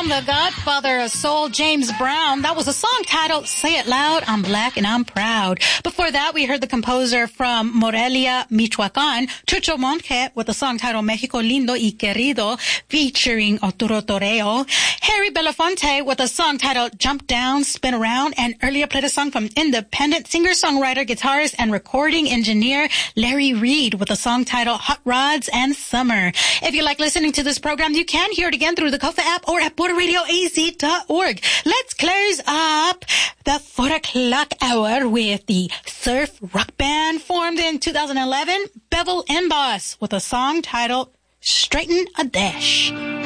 the godfather of soul, James Brown. That was a song titled Say It Loud, I'm Black and I'm Proud. Before that, we heard the composer from Morelia, Michoacan, Chucho Monge, with the song titled Mexico Lindo y Querido, featuring Arturo Torreo. Harry Belafonte with a song titled Jump Down, Spin Around, and earlier played a song from independent singer-songwriter, guitarist, and recording engineer Larry Reed with a song titled Hot Rods and Summer. If you like listening to this program, you can hear it again through the Kofa app or at BorderRadioAZ.org. Let's close up the 4 o'clock hour with the surf rock band formed in 2011, Bevel and Boss, with a song titled Straighten a Dash.